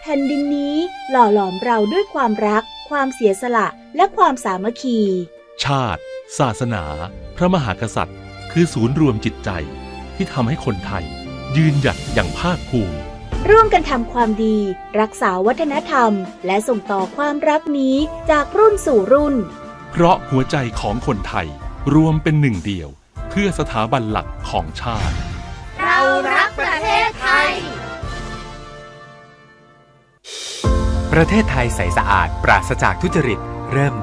แผ่นดินนี้หล่อหลอมเราด้วยความรักความเสียสละและความสามัคคีชาติศาสนาพระมหากษัตริย์คือศูนย์รวมจิตใจที่ทำให้คนไทยยืนหยัดอย่างภาคภูมิร่วมกันทำความดีรักษาวัฒนธรรมและส่งต่อความรักนี้จากรุ่นสู่รุ่นเพราะหัวใจของคนไทยรวมเป็นหนึ่งเดียวเพื่อสถาบันหลักของชาติเรารักประเทศไทยประเทศไทยใสสะอาดปราศจากทุจริตเริ่ม